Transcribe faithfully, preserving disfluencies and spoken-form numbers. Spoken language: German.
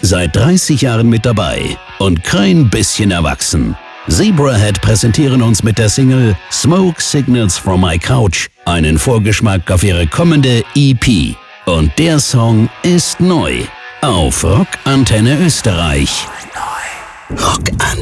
Seit dreißig Jahren mit dabei und kein bisschen erwachsen. Zebrahead präsentieren uns mit der Single Smoke Signals from My Couch einen Vorgeschmack auf ihre kommende E P. Und der Song ist neu auf Rock Antenne Österreich. Rock Antenne.